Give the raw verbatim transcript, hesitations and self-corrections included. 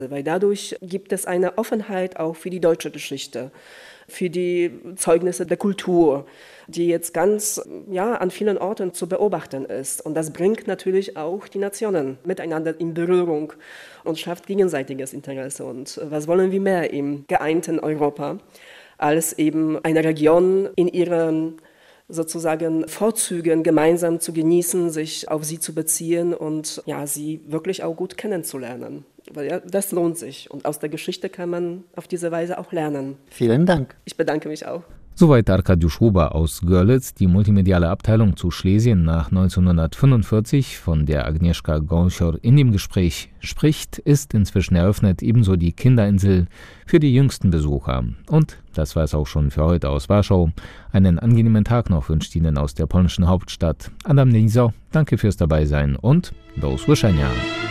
Weil dadurch gibt es eine Offenheit auch für die deutsche Geschichte, für die Zeugnisse der Kultur, die jetzt ganz ja, an vielen Orten zu beobachten ist. Und das bringt natürlich auch die Nationen miteinander in Berührung und schafft gegenseitiges Interesse. Und was wollen wir mehr im geeinten Europa, als eben eine Region in ihren sozusagen Vorzügen gemeinsam zu genießen, sich auf sie zu beziehen und ja, sie wirklich auch gut kennenzulernen. Weil ja, das lohnt sich und aus der Geschichte kann man auf diese Weise auch lernen. Vielen Dank. Ich bedanke mich auch. Soweit Arkadiusz Huber aus Görlitz, die multimediale Abteilung zu Schlesien nach neunzehnhundertfünfundvierzig, von der Agnieszka Gąsior in dem Gespräch spricht, ist inzwischen eröffnet, ebenso die Kinderinsel für die jüngsten Besucher. Und das war es auch schon für heute aus Warschau. Einen angenehmen Tag noch wünscht Ihnen aus der polnischen Hauptstadt Adam Nieser. Danke fürs Dabeisein und do usłyszenia.